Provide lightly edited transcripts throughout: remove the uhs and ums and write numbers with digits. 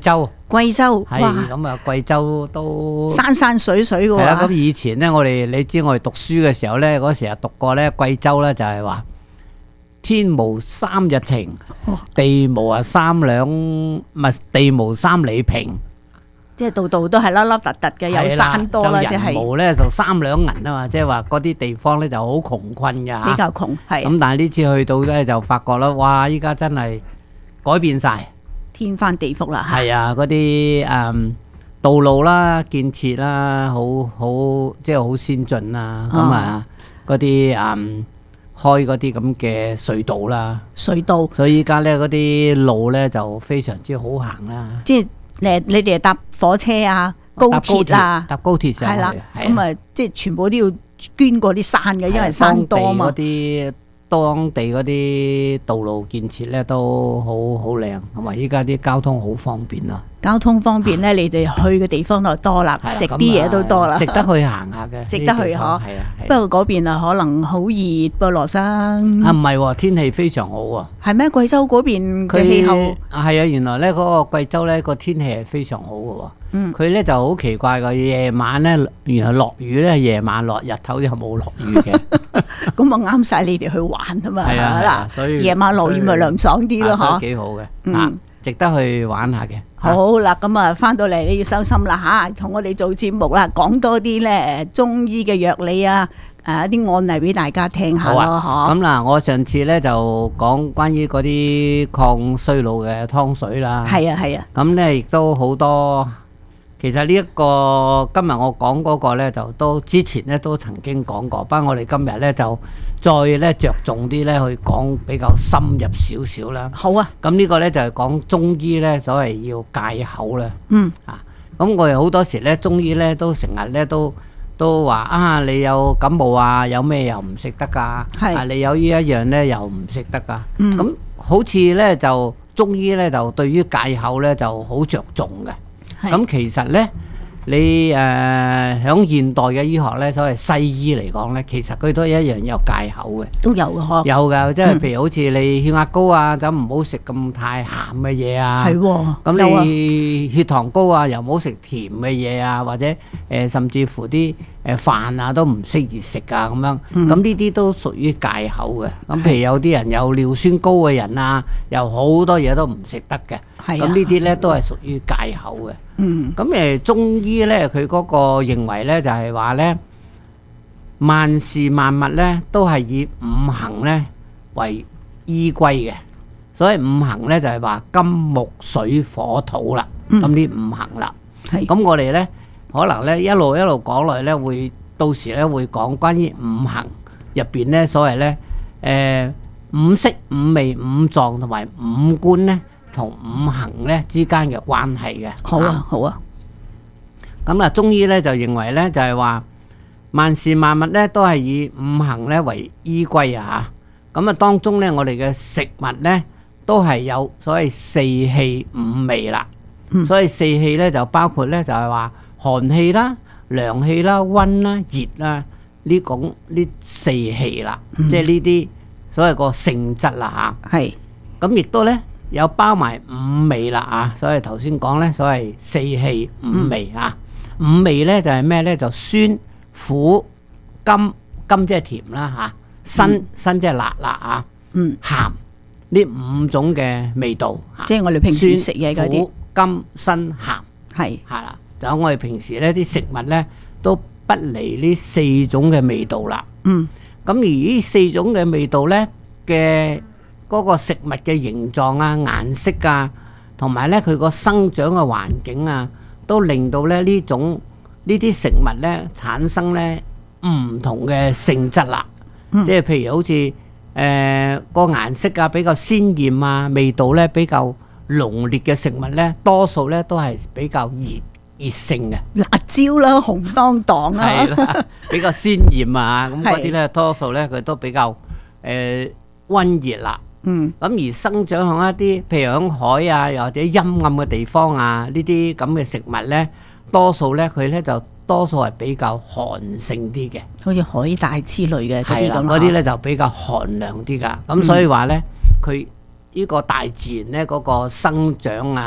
州， 貴州係哇， 咁啊，貴州都山山水水嘅係啦。咁喎， 以前咧，你知我哋讀書嘅時候咧，嗰時啊讀過咧，貴州咧就係話天無三日晴，地無啊三兩，唔係地無三里平。 即係度度都係凹凹凸凸嘅，有山多啦，即人係無咧就三兩銀啊嘛，即係話嗰啲地方咧就好窮困㗎嚇。 比較窮，係咁但係呢次去到咧就發覺啦，哇！依家真係改變晒， 天翻地覆啦嚇。 係啊，嗰啲道路啦、建設啦，好即係好先進啦。咁啊，嗰啲開嗰啲咁嘅隧道啦， 隧道， 所以依家咧嗰啲路咧就非常之好行啦。 即係你哋搭火車啊、高鐵啊， 搭高鐵上去係啦， 係啊咁啊，即係全部都要捐過啲山嘅，因為山多啊嘛。 當地嗰啲道路建設咧都好靚，同埋依家啲交通好方便咯。 交通方便咧，你哋去嘅地方就多啦，食啲嘢都多啦， 值得去行下嘅， 值得去嗬。 係啊， 不過嗰邊啊，可能好熱噃，羅生。 啊唔係喎，天氣非常好喎。 係咩？貴州嗰邊嘅氣候係啊，原來咧嗰個貴州咧個天氣係非常好嘅喎。佢咧就好奇怪嘅，夜晚咧原來落雨咧，夜晚落，日頭就冇落雨嘅。 咁啊啱晒你哋去玩啊嘛。 係啊，所以夜晚落雨咪涼爽啲咯，嗬。 幾好嘅，值得去玩下嘅。 好啦，咁啊翻到嚟你要收心啦吓，同我哋做節目啦，講多啲咧中醫嘅藥理啊，一啲案例俾大家聽下咯，嗬。 咁嗱，我上次咧就講關於嗰啲抗衰老嘅湯水啦。 係啊係啊。 咁咧亦都好多。其實呢一個今日我講嗰個咧，就都之前咧都曾經講過，不過我哋今日咧就再咧着重啲咧去講比較深入少少啦。 好啊。 咁呢個咧就係講中醫咧，所謂要戒口啦。咁我哋好多時咧中醫咧都成日咧都話啊，你有感冒啊，有咩又唔食得㗎？係你有呢一樣咧又唔食得㗎。咁好似咧就中醫咧就對於戒口咧就好着重嘅。咁其實咧，你響現代嘅醫學咧，所謂西醫嚟講咧，其實佢都一樣有戒口嘅， 都有嘅嗬。 有㗎，即係譬如好似你血壓高啊，就唔好食咁太鹹嘅嘢啊。 係喎。 咁你血糖高啊，又唔好食甜嘅嘢啊，或者甚至乎啲飯啊都唔適宜食啊咁樣。咁呢啲都屬於戒口嘅。咁譬如有啲人有尿酸高嘅人啊，又好多嘢都唔食得嘅。咁呢啲咧都係屬於戒口嘅。咁中醫咧，佢嗰個認為咧就係話咧，萬事萬物咧都係以五行咧為依歸嘅。所以五行咧就係話金木水火土啦。咁呢五行啦。咁我哋咧可能咧一路講落去咧，會到時咧會講關於五行入邊咧所謂咧五色五味五臟同埋五官咧。同五行咧之間嘅關係嘅。 好啊，好啊。 咁啊，中醫咧就認為咧就係話萬事萬物咧都係以五行咧為依歸啊。咁啊，當中咧我哋嘅食物咧都係有所謂四氣五味啦。所以四氣咧就包括咧就係話寒氣啦、涼氣啦、溫啦、熱啦呢四氣啦。即係呢啲所謂個性質啦嚇。係。咁亦都咧。有包埋五味啦啊，所以頭先講咧，所謂四氣五味啊。五味咧就係咩咧？就酸、苦、甘，甘即係甜啦嚇，辛即係辣啦啊。鹹呢五種嘅味道。 即係我哋平時食嘢嗰啲。 苦、甘、辛、鹹係啦。就我哋平時咧啲食物咧都不離呢四種嘅味道啦。咁而呢四種嘅味道咧嘅。嗰個食物嘅形狀啊、顏色啊，同埋咧佢個生長嘅環境啊，都令到咧呢啲食物咧產生咧唔同嘅性質啦。即係譬如好似個顏色啊比較鮮豔啊，味道咧比較濃烈嘅食物咧，多數咧都係比較熱性嘅。 辣椒啦，紅當當啊， 係啦，比較鮮豔啊，咁嗰啲咧多數咧佢都比較溫熱啦。咁而生長喺一啲譬如喺海啊，又或者陰暗嘅地方啊，呢啲咁嘅食物咧，多數咧佢咧就多數係比較寒性啲嘅， 好似海帶之類嘅嗰啲咁。 嗰啲咧就比較寒涼啲噶。咁所以話咧，佢呢個大自然咧嗰個生長啊，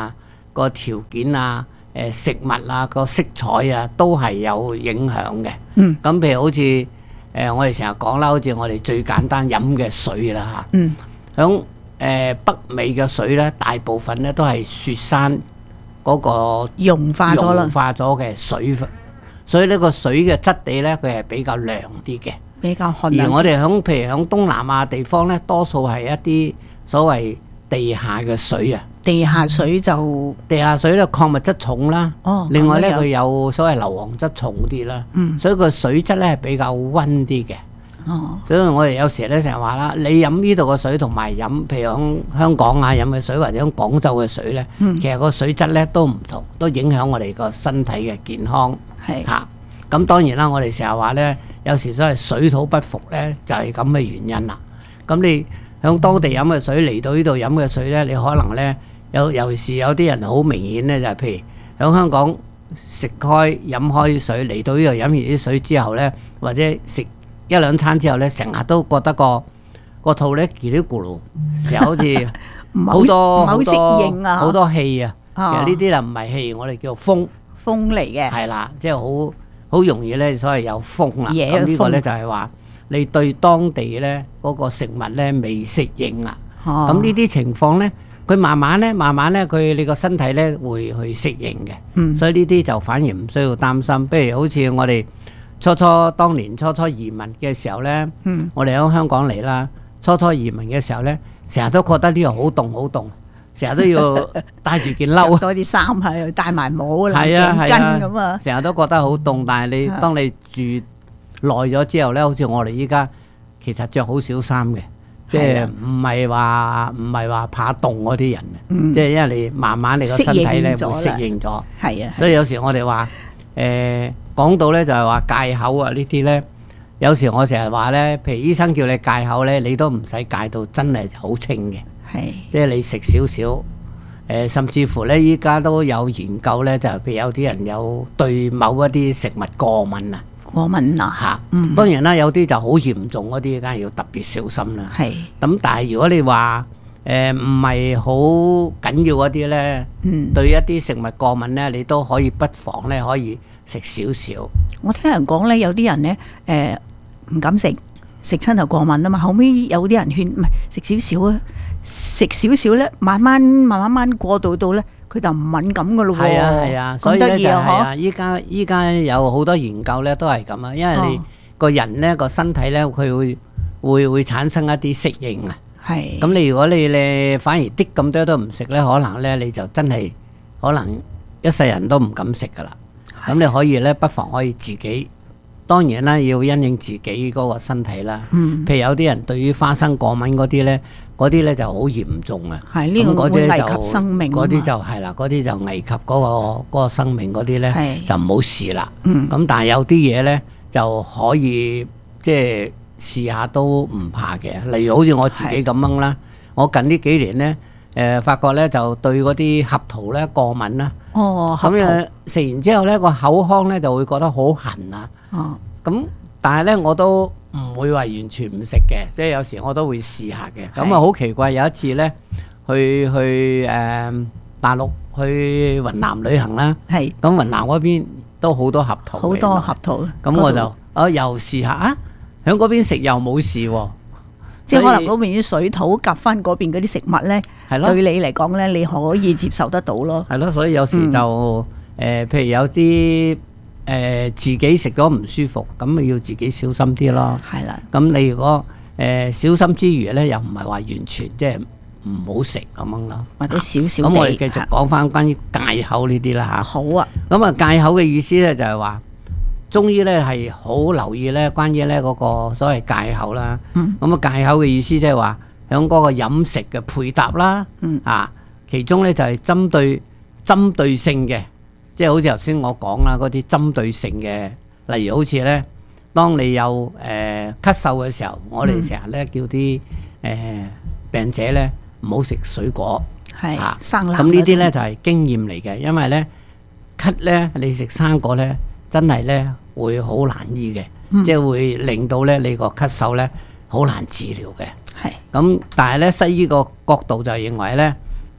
個條件啊、食物啊、個色彩啊，都係有影響嘅。 嗯咁譬如好似我哋成日講啦，好似我哋最簡單飲嘅水啦嚇， 嗯響北美嘅水咧，大部分咧都係雪山嗰個融化咗啦融，化咗嘅水分，所以呢個水嘅質地咧，佢係比較涼啲嘅。 比較寒涼。 而我哋譬如響東南亞地方咧，多數係一啲所謂地下嘅水啊。 地下水就地下水咧礦物質重啦， 哦， 另外咧咁樣佢有所謂硫磺質重啲啦， 嗯所以個水質咧係比較溫啲嘅。 哦所以我哋有時咧成日話啦，你飲呢度嘅水同埋飲譬如響香港啊飲嘅水或者響廣州嘅水咧，其實個水質咧都唔同，都影響我哋個身體嘅健康係嚇。咁當然啦，我哋成日話咧，有時所謂水土不服咧，就係咁嘅原因啦。咁你響當地飲嘅水嚟到呢度飲嘅水咧，你可能咧尤其是有啲人好明顯咧，就係譬如響香港食開飲開水嚟到呢度飲完啲水之後咧，或者食一兩餐之後咧，成日都覺得個肚咧嘰哩咕嚕，成日好似好唔好多好唔好適應啊， 多好多氣啊。其哦實呢啲就唔係氣，我哋叫風， 風嚟嘅， 係啦，即係好容易咧，所謂有風啦。 野咁呢個咧風就係話你對當地咧嗰個食物咧未適應啦。 哦咁呢啲情況咧，佢慢慢咧，你個身體咧會去適應嘅。 嗯所以呢啲就反而唔需要擔心。譬如好似我哋當年初移民嘅時候咧， 嗯我哋喺香港嚟啦，初移民嘅時候咧，成日都覺得呢度好凍好凍，成日都要帶住件着褸。 多啲衫係帶埋帽啦， 係啊頸係啊巾咁啊， 成日都覺得好凍，但係啊當你住耐咗之後咧，好似我哋依家其實着好少衫嘅，即係唔係話怕凍嗰啲人嘅， 嗯即係因為你慢慢你個身體咧會適應咗啦適應咗， 係啊， 所以有時我哋話講到咧就係話戒口啊呢啲咧，有時我成日話咧，譬如醫生叫你戒口咧，你都唔使戒到真係好清嘅， 係即係你食少少。甚至乎咧，依家都有研究咧，就係譬如有啲人有對某一啲食物過敏啊， 過敏啊， 嚇。當然啦，有啲就好嚴重嗰啲，梗係要特別小心啦。 係咁但係如果你話唔係好緊要嗰啲咧， 嗯， 對一啲食物過敏咧，你都可以不妨咧可以食少少。 我聽人講咧，有啲人咧唔敢食親就過敏啊嘛，後尾有啲人勸唔係食少少啊，食少少咧，慢慢過渡到咧，佢就唔敏感噶咯喎。 係啊，所以咧就係咁得意啊， 啊，依家有好多研究咧都係咁啊，因為你個人咧個身體咧佢會產生一啲適應啊。 嗬，係咁你如果你反而啲咁多都唔食咧，可能咧你就真係可能一世人都唔敢食噶啦。咁你可以咧，不妨可以自己，當然啦，要因應自己嗰個身體啦。 嗯譬如有啲人對於花生過敏嗰啲咧就好嚴重啊。 係呢個咁嗰啲會危就及生命啊嘛嗰啲就係啦，嗰啲就危及嗰個生命嗰啲咧係就唔好試啦。 嗯咁但係有啲嘢咧就可以即係試下都唔怕嘅。例如好似我自己咁樣啦，我近呢幾年咧發覺咧就對嗰啲合桃咧過敏啦。 哦， 咁合桃食完之後咧個口腔咧就會覺得好痕啊。 哦， 咁但係咧我都唔會話完全唔食嘅，即係有時我都會試下嘅。咁係啊好奇怪，有一次咧去大陸去雲南旅行啦， 係咁雲南嗰邊都好多合桃嘅， 好多合桃， 咁我嗰度就又試下啊，喺嗰邊食又冇事喎， 即係可能所嗰邊啲水土夾翻嗰邊嗰啲食物咧， 係咯對你嚟講咧，你可以接受得到咯。 係咯，所以有時就譬如有啲自己食咗唔舒服，咁咪要自己小心啲咯。 係啦， 咁你如果小心之餘咧，又唔係話完全即係唔好食咁樣咯。 或者少少咁我哋地繼續講翻關於戒口呢啲啦嚇。 好啊， 咁啊戒口嘅意思咧就係話，中醫咧係好留意咧關於咧嗰個所謂戒口啦。 嗯咁啊戒口嘅意思即係話，響嗰個飲食嘅配搭啦， 嗯其中咧就係針對性嘅，即係好似頭先我講啦，嗰啲針對性嘅，例如好似咧，當你有咳嗽嘅時候，我哋成日咧叫啲病者咧唔好食水果。 係啊生冷咁呢啲嗰種咧就係經驗嚟嘅，因為咧咳咧你食生果咧真係咧會好難醫嘅，即係會令到咧你個咳嗽咧好難治療嘅。 係咁但係咧西醫個角度就認為咧，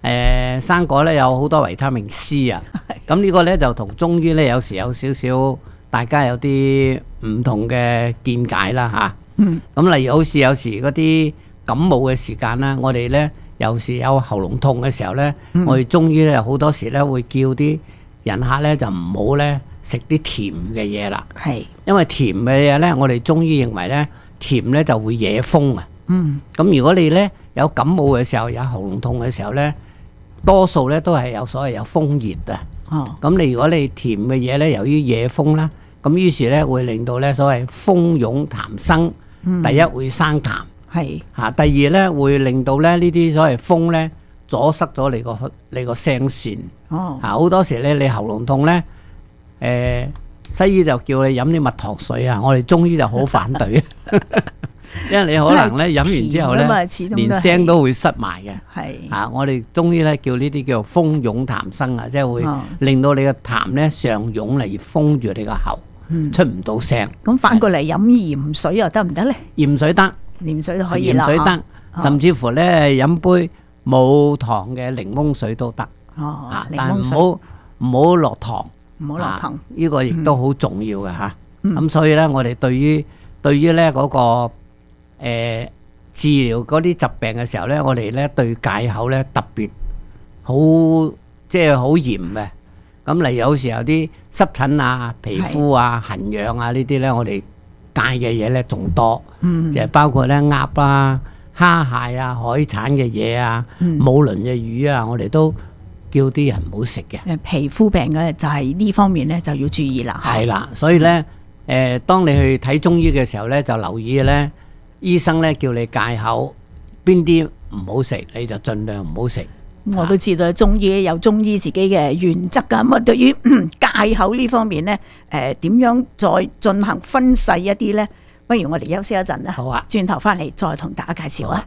生果咧有好多維他命 C 啊，咁呢個咧就同中醫咧有時有少少大家有啲唔同嘅見解啦嚇。咁例如好似有時嗰啲感冒嘅時間啦，我哋咧有時有喉嚨痛嘅時候咧，我哋中醫咧好多時咧會叫啲人客咧就唔好咧食啲甜嘅嘢啦， 係， 因為甜嘅嘢咧，我哋中醫認為咧甜咧就會惹風啊。咁如果你咧有感冒嘅時候，有喉嚨痛嘅時候咧，多數咧都係有所謂有風熱啊。咁你如果你甜嘅嘢咧，由於惹風啦，咁於是咧會令到咧所謂風湧痰生，第一會生痰， 係嚇，第二咧會令到咧呢啲所謂風咧阻塞咗你個聲線。嚇，好多時咧你喉嚨痛咧，西醫就叫你飲啲蜜糖水啊，我哋中醫就好反對，因為你可能咧飲完之後咧，連聲都會塞埋嘅。 係嚇，我哋中醫咧叫呢啲叫風湧痰生啊，即係會令到你嘅痰咧上湧嚟封住你個喉，出唔到聲。 咁反過嚟飲鹽水又得唔得咧？ 鹽水得， 鹽水都可以啦。 鹽水得，甚至乎咧飲杯冇糖嘅檸檬水都得。但係唔好落糖。 唔好落糖， 呢個亦都好重要嘅嚇。咁所以咧，我哋對於咧嗰個治療嗰啲疾病嘅時候咧，我哋咧對戒口咧特別好，即係好嚴嘅。咁例如有時候啲濕疹啊、皮膚啊、痕癢啊呢啲咧，我哋戒嘅嘢咧仲多，就係包括咧鴨啊、蝦蟹啊、海產嘅嘢啊、冇鱗嘅魚啊，我哋都叫啲人唔好食嘅。 皮膚病嘅就係呢方面咧就要注意啦。 係啦，所以咧當你去睇中醫嘅時候咧，就留意咧，醫生咧叫你戒口，邊啲唔好食，你就盡量唔好食。 我都知道中醫有中醫自己嘅原則㗎。咁啊，對於戒口呢方面咧，點樣再進行分細一啲咧？不如我哋休息一陣啦。 好啊， 轉頭翻嚟再同大家介紹啊。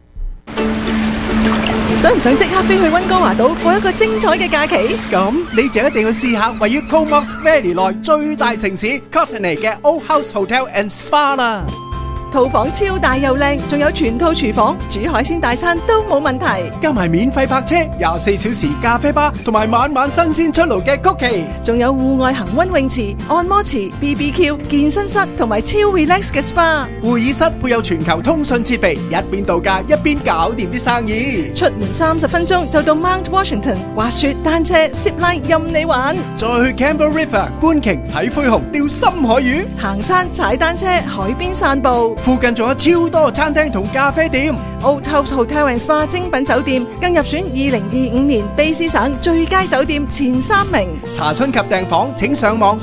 想唔想即刻飛去溫哥華島過一個精彩嘅假期？ 咁你就一定要試下位於 Comox Valley 內最大城市 Courtenay 嘅 Old House Hotel and Spa 啦。 套房超大又靚，仲有全套廚房，煮海鮮大餐都冇問題。 加埋免費泊車、24小時咖啡吧，同埋晚晚新鮮出爐嘅曲奇， 仲有戶外恒溫泳池、按摩池、BBQ、健身室同埋超 relax 嘅 SPA。 會議室配有全球通訊設備，一邊度假一邊搞掂啲生意。 出門30分鐘就到 Mount Washington，滑雪、單車、zip line 任你玩。 再去 Campbell River 觀鯨、睇灰熊、釣深海魚， 行山、踩單車、海邊散步。 附近仲有超多餐廳同咖啡店。 Old House Hotel and Spa 精品酒店更入選2025年卑詩省最佳酒店前3名。 查詢及訂房請上網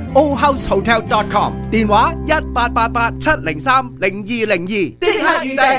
3個W.oldhousehotel.com，電話1888-703-0202，即刻預訂。